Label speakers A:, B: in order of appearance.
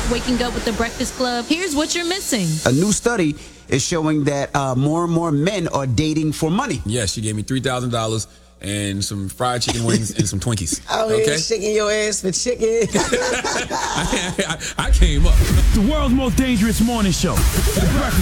A: waking up with the Breakfast Club, here's what you're missing.
B: A new study is showing that more and more men are dating for money.
C: Yes, she gave me $3,000 and some fried chicken wings and some Twinkies.
D: Here shaking your ass for chicken.
C: I came up.
E: The world's most dangerous morning show. The Breakfast